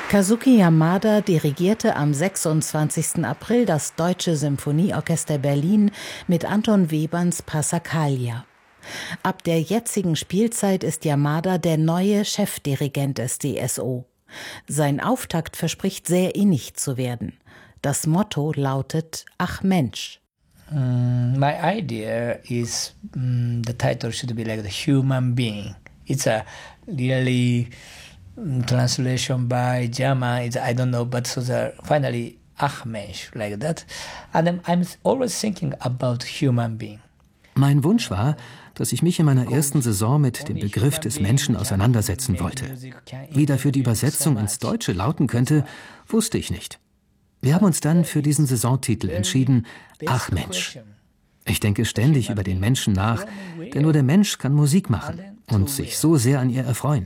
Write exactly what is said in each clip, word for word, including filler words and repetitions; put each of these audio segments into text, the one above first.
Kazuki Yamada dirigierte am sechsundzwanzigsten April das Deutsche Symphonieorchester Berlin mit Anton Weberns Passacaglia. Ab der jetzigen Spielzeit ist Yamada der neue Chefdirigent des D S O. Sein Auftakt verspricht sehr innig zu werden. Das Motto lautet Ach Mensch. Um, my idea is um, the title should be like the human being. It's a really um, translation by German. It's, I don't know, but so the finally Ach Mensch like that. And I'm, I'm always thinking about human being. Mein Wunsch war, dass ich mich in meiner ersten Saison mit dem Begriff des Menschen auseinandersetzen wollte. Wie dafür die Übersetzung ins Deutsche lauten könnte, wusste ich nicht. Wir haben uns dann für diesen Saisontitel entschieden, Ach Mensch. Ich denke ständig über den Menschen nach, denn nur der Mensch kann Musik machen und sich so sehr an ihr erfreuen.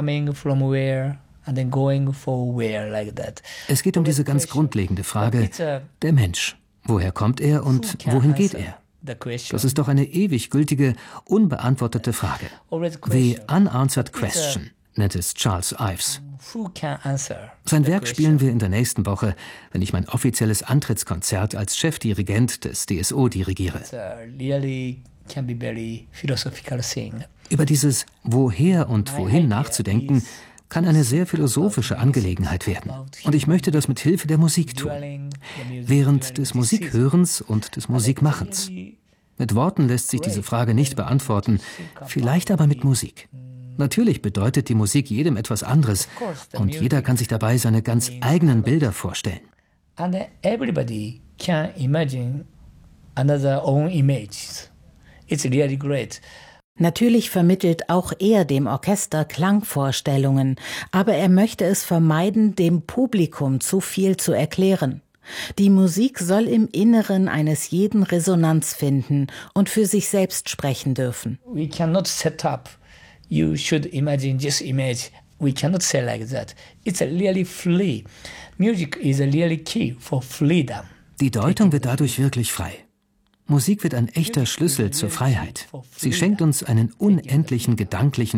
Es geht um diese ganz grundlegende Frage, der Mensch. Woher kommt er und wohin geht er? Das ist doch eine ewig gültige, unbeantwortete Frage. The unanswered question nennt es Charles Ives. Sein Werk spielen wir in der nächsten Woche, wenn ich mein offizielles Antrittskonzert als Chefdirigent des D S O dirigiere. Über dieses Woher und Wohin nachzudenken, kann eine sehr philosophische Angelegenheit werden. Und ich möchte das mit Hilfe der Musik tun. Während des Musikhörens und des Musikmachens. Mit Worten lässt sich diese Frage nicht beantworten, vielleicht aber mit Musik. Natürlich bedeutet die Musik jedem etwas anderes und jeder kann sich dabei seine ganz eigenen Bilder vorstellen. And everybody can imagine another own images. It's really great. Natürlich vermittelt auch er dem Orchester Klangvorstellungen, aber er möchte es vermeiden, dem Publikum zu viel zu erklären. Die Musik soll im Inneren eines jeden Resonanz finden und für sich selbst sprechen dürfen. We cannot set up. You should imagine this image. We cannot say like that. It's a really free. Music is a really key for freedom. Die Deutung wird dadurch wirklich frei. Musik wird ein echter Schlüssel zur Freiheit. Sie schenkt uns einen unendlichen gedanklichen